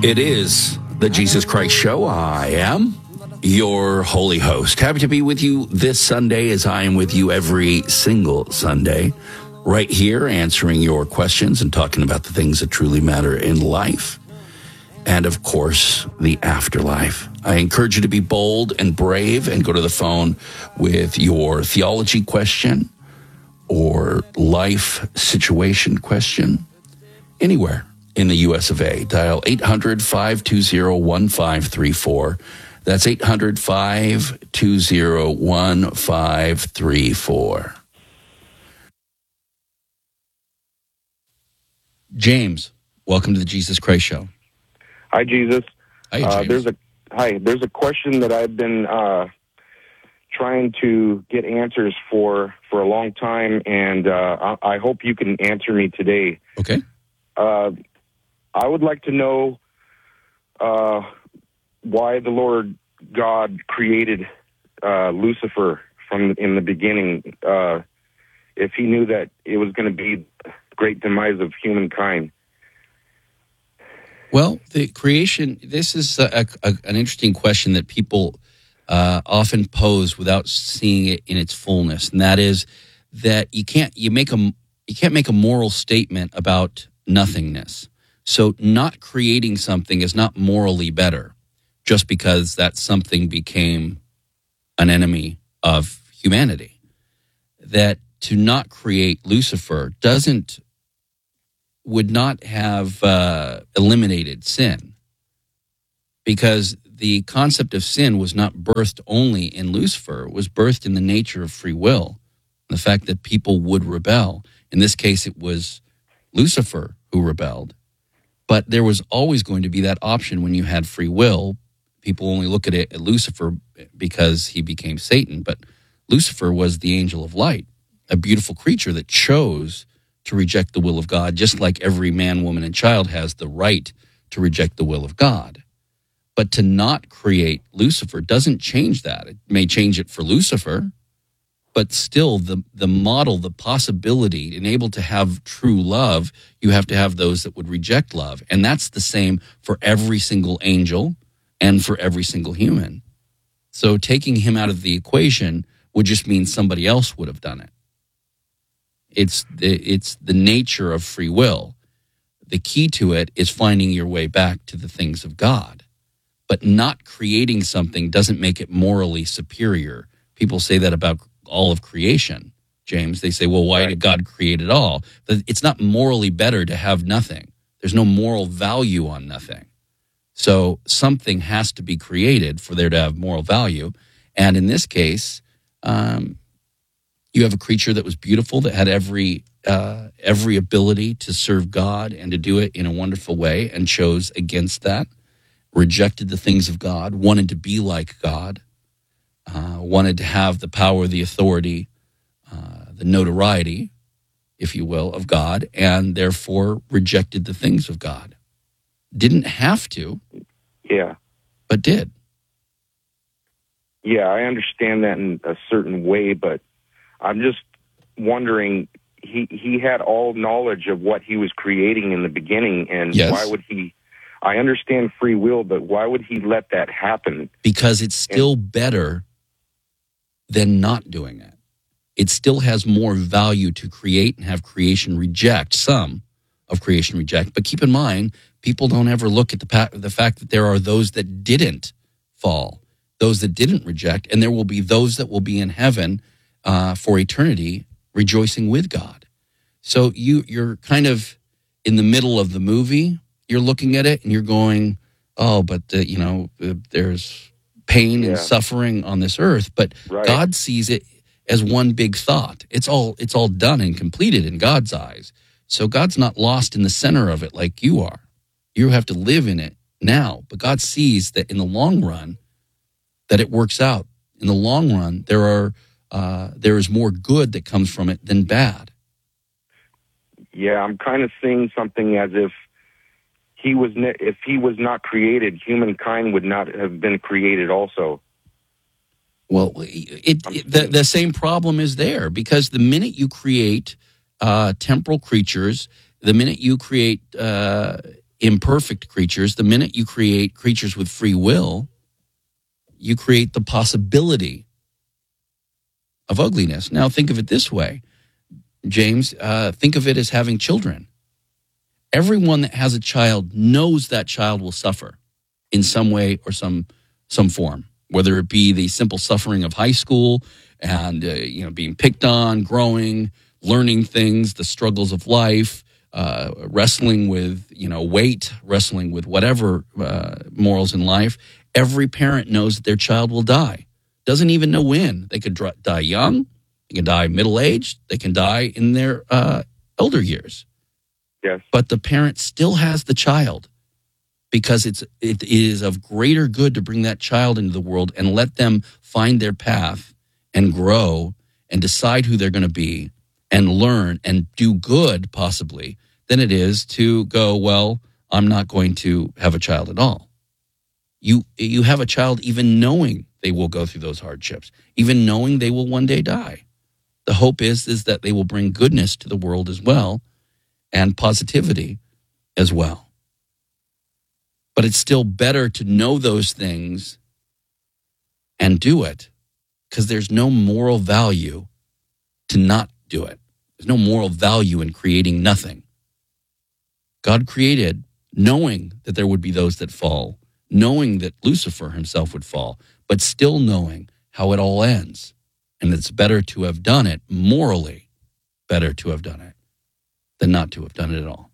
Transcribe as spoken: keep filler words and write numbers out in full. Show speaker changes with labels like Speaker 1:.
Speaker 1: It is the Jesus Christ Show. I am your holy host. Happy to be with you this Sunday, as I am with you every single Sunday, right here answering your questions and talking about the things that truly matter in life. And, of course, the afterlife. I encourage you to be bold and brave and go to the phone with your theology question or life situation question anywhere in the U S of A. Dial eight hundred, five two zero, one five three four. That's eight hundred, five two zero, one five three four. James, welcome to the Jesus Christ Show.
Speaker 2: Hi, Jesus.
Speaker 1: Hi, James.
Speaker 2: Uh, there's a hi. There's a question that I've been uh, trying to get answers for for a long time, and uh, I, I hope you can answer me today.
Speaker 1: Okay.
Speaker 2: Uh, I would like to know uh, why the Lord God created uh, Lucifer from in the beginning. Uh, if He knew that it was going to be the great demise of humankind.
Speaker 1: Well, the creation, this is a, a, an interesting question that people uh, often pose without seeing it in its fullness, and that is that you can't you make a you can't make a moral statement about nothingness. So not creating something is not morally better just because that something became an enemy of humanity. That to not create Lucifer doesn't would not have uh, eliminated sin, because the concept of sin was not birthed only in Lucifer. It was birthed in the nature of free will, the fact that people would rebel. In this case, it was Lucifer who rebelled, but there was always going to be that option when you had free will. People only look at it at Lucifer because he became Satan, but Lucifer was the angel of light, a beautiful creature that chose to reject the will of God, just like every man, woman, and child has the right to reject the will of God. But to not create Lucifer doesn't change that. It may change it for Lucifer, but still the, the model, the possibility, and able to have true love, you have to have those that would reject love. And that's the same for every single angel and for every single human. So taking him out of the equation would just mean somebody else would have done it. It's the, it's the nature of free will. The key to it is finding your way back to the things of God. But not creating something doesn't make it morally superior. People say that about all of creation, James. They say, well, why
Speaker 2: Right.
Speaker 1: did God create it all? It's not morally better to have nothing. There's no moral value on nothing. So something has to be created for there to have moral value. And in this case, um, you have a creature that was beautiful, that had every uh, every ability to serve God and to do it in a wonderful way, and chose against that, rejected the things of God, wanted to be like God, uh, wanted to have the power, the authority, uh, the notoriety, if you will, of God, and therefore rejected the things of God. Didn't have to,
Speaker 2: Yeah.
Speaker 1: but did.
Speaker 2: Yeah, I understand that in a certain way, but I'm just wondering, he, he had all knowledge of what he was creating in the beginning, and
Speaker 1: Yes.
Speaker 2: why would he, I understand free will, but why would he let that happen?
Speaker 1: Because it's still better than not doing it. It still has more value to create and have creation reject, some of creation reject. But keep in mind, people don't ever look at the, pa- the fact that there are those that didn't fall, those that didn't reject, and there will be those that will be in heaven uh, for eternity rejoicing with God. So you, you're kind of in the middle of the movie. You're looking at it and you're going, oh, but, uh, you know, uh, there's pain
Speaker 2: Yeah.
Speaker 1: and suffering on this earth. But
Speaker 2: Right.
Speaker 1: God sees it as one big thought. It's all it's all done and completed in God's eyes. So God's not lost in the center of it like you are. You have to live in it now. But God sees that in the long run, that it works out. In the long run, there are uh, there is more good that comes from it than bad.
Speaker 2: Yeah, I'm kind of seeing something as if he was ne- if he was not created, humankind would not have been created also.
Speaker 1: Well, it, it the, the same problem is there, because the minute you create uh, temporal creatures, the minute you create uh, imperfect creatures. The minute you create creatures with free will, you create the possibility of ugliness. Now, think of it this way, James. Uh, think of it as having children. Everyone that has a child knows that child will suffer in some way or some some form, whether it be the simple suffering of high school and uh, you know being picked on, growing, learning things, the struggles of life, uh, wrestling with you know weight, wrestling with whatever uh, morals in life. Every parent knows that their child will die. Doesn't even know when. They could dr- die young, they can die middle-aged, they can die in their uh, elder years.
Speaker 2: Yes.
Speaker 1: But the parent still has the child because it's it is of greater good to bring that child into the world and let them find their path and grow and decide who they're going to be and learn and do good, possibly, than it is to go, well, I'm not going to have a child at all. You you have a child even knowing they will go through those hardships, even knowing they will one day die. The hope is, is that they will bring goodness to the world as well and positivity as well. But it's still better to know those things and do it because there's no moral value to not do it. There's no moral value in creating nothing. God created knowing that there would be those that fall, knowing that Lucifer himself would fall, but still knowing how it all ends. And it's better to have done it, morally better to have done it, than not to have done it at all.